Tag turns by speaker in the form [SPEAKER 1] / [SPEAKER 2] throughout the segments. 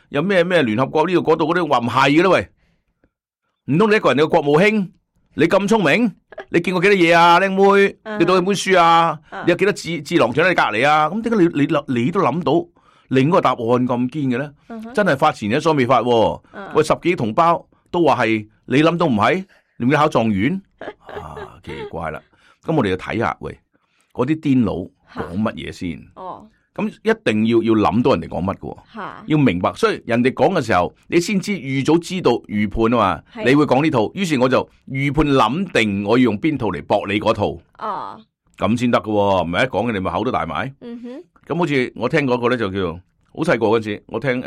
[SPEAKER 1] 有咩聯合國呢度嗰度嗰啲話唔係嘅啦喂，唔通你一個人你個國務卿，你咁聰明，你見過幾多嘢啊，靚妹？你讀幾本書啊？你有幾多智囊團喺你隔籬啊？咁點解你都諗到另一個答案咁堅嘅咧？真係發前一所未發，喂，10幾同胞都話係，你諗到唔係？你唔要考狀元啊？奇怪啦！咁我哋就睇下喂，嗰啲癲佬講乜嘢先？咁一定要諗到人哋講乜嘅，要明白。所以人哋講嘅時候，你先知預早知道預判啊嘛。你會講呢套，於是我就預判諗定我要用邊套嚟駁你嗰套。咁先得嘅，唔係一講嘅你咪口都大埋。咁好似我聽嗰個咧就叫好細個嗰陣時，我聽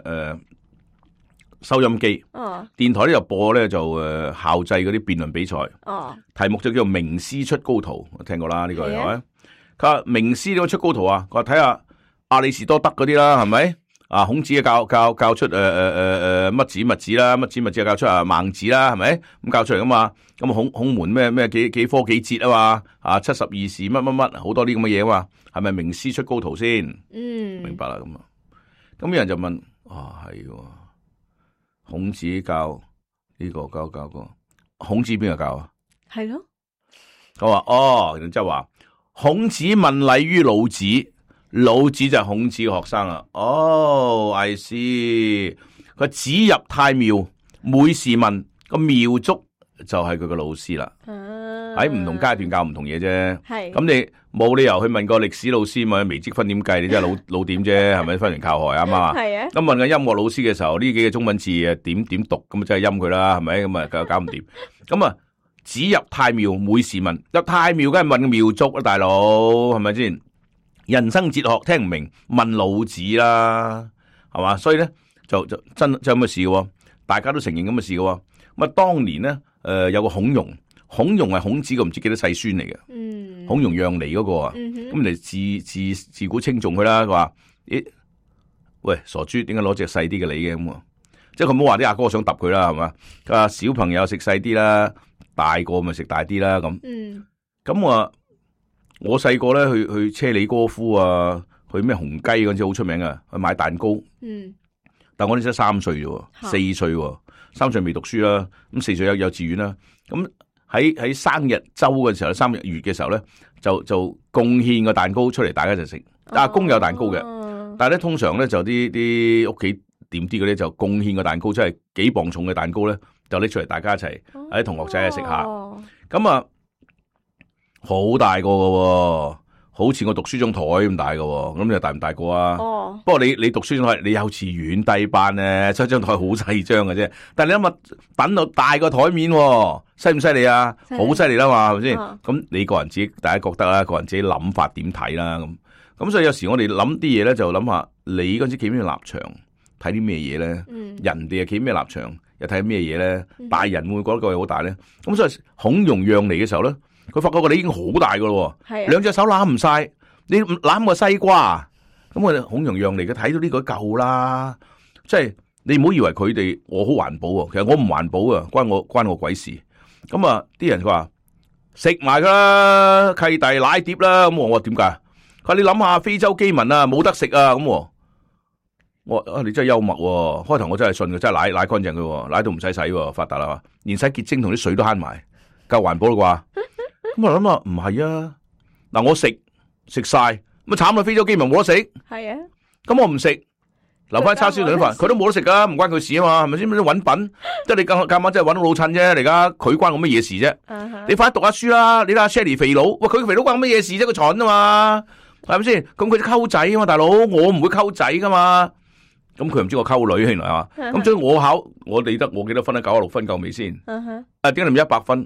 [SPEAKER 1] 收音機，電台咧就播咧就校際嗰啲辯論比賽，題目就叫做名師出高徒，我聽過啦呢個係咪？佢話名師點樣出高徒啊？佢話睇下亞里士多德嗰啲啦，係咪？啊，孔子教出乜子墨子啦，乜子墨子教出孟子啦，係咪？咁教出嚟噶嘛？咁孔門咩幾科幾節啊嘛？72士乜乜好多啲咁嘅嘢啊嘛？係咪名師出高徒先？明白啦咁啊。咁有人就問係孔子教呢個教個孔子邊個教啊？係咯。佢話然之後話孔子問禮於老子，老子就係孔子嘅學生啊。I see。佢子入太廟，每事問，個廟祝就係佢個老師啦。喺唔同階段教唔同嘢啫。係。咁你冇理由去問個歷史老師問微積分點計，你真係老點啫，係咪？分完靠害啱嘛？係啊。咁問個音樂老師嘅時候，呢幾個中文字點讀，咁真係陰佢啦，係咪？咁啊搞唔掂。咁啊，子入太廟，每事問，入太廟梗係問個廟祝啦，大佬係咪先？人生哲學聽唔明，問老子啦，係嘛？所以咧就真咁嘅事嘅，大家都承認咁嘅事嘅。咁啊，當年咧有個孔融係孔子個唔知幾多世孫嚟嘅。孔融讓梨嗰個啊，咁你自古稱重佢啦。佢話：咦，喂，傻豬，點解攞隻細啲嘅梨嘅咁？即係佢冇話啲阿哥想揼佢啦，係嘛？佢話小朋友食細啲啦，大個咪食大啲啦咁。咁我細個咧去車里哥夫啊，去咩紅雞嗰陣時好出名啊，去買蛋糕。但我呢時3歲啫，4歲，3歲未讀書啦。咁4歲有幼稚園啦。咁喺生日周嘅時候，生日月嘅時候咧，就貢獻個蛋糕出嚟，大家就食。阿公有蛋糕嘅，但係咧通常咧就啲屋企點啲嗰啲就貢獻個蛋糕，即係幾磅重嘅蛋糕咧，就拎出嚟大家一齊喺同學仔食下。咁好大個嘅，好似我讀書張台咁大嘅，咁你大唔大個啊？不過你讀書張台，你幼稚園低班咧，所以張台好細張嘅啫。但係你諗下，等到大個台面，犀唔犀利啊？好犀利啦嘛，係咪先？咁你個人自己，大家覺得啦，個人自己諗法點睇啦，咁所以有時我哋諗啲嘢咧，就諗下你嗰陣時企咩立場，睇啲咩嘢咧？人哋又企咩立場，又睇咩嘢咧？大人會唔會覺得個嘢好大咧？咁所以孔融讓梨嘅時候咧，佢發覺個梨已經好大噶咯，兩隻手攬唔晒，你攬個西瓜，咁我哋孔融讓梨嘅睇到呢個夠啦，即係你唔好以為佢哋我好環保啊，其實我唔環保啊，關我鬼事。咁啲人佢話食埋噶啦，契弟奶碟啦，咁我話點解？佢話你諗下非洲飢民啊，冇得食啊，咁我你真係幽默喎，開頭我真係信嘅，真係奶乾淨嘅，奶到唔使洗，發達啦，連洗潔精同啲水都慳埋，夠環保啦啩？咁我諗下唔係啊，嗱我食晒，咁慘啦，非洲飢民冇得食，係啊，咁我唔食，留翻叉燒同啲飯，佢都冇得食噶，唔關佢事啊嘛，係咪先？搵品，即係你夾晚真係搵到老襯啫，嚟噶，佢關我乜嘢事啫？你快啲讀下書啦，你睇下 Shelly 肥佬，喂佢肥佬關我乜嘢事啫？佢蠢啊嘛，係咪先？咁佢溝仔啊嘛，大佬，我唔會溝仔噶嘛，咁佢唔知我溝女原來啊，咁所以我記得我幾多分啊？96分夠未先？點解你唔100分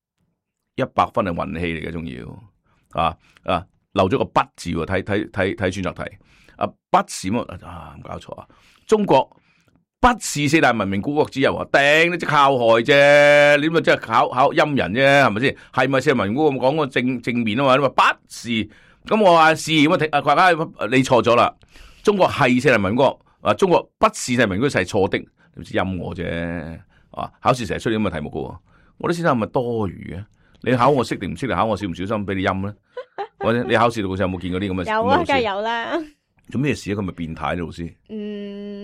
[SPEAKER 1] ？100分係運氣嚟嘅，仲要漏咗個不字喎，睇選擇題。不是乜唔搞錯啊！中國不是4大文明古國之一啊！頂你即靠害啫，你咪即係考陰人啫，係咪先？係咪4大文明古國咁講個正面啊嘛？你話不是，咁我話是咁你錯咗啦！中國係4大文明古國，中國不是4大文明古國係錯的，你唔知陰我啫。考試成日出啲咁嘅題目噶，我啲先生係咪多餘嘅？你考我識定唔識？你考我小唔小心俾你陰咧？或者你考試度有冇見過啲咁嘅？
[SPEAKER 2] 有啊，梗係有啦。
[SPEAKER 1] 做咩事啊？佢咪變態老師？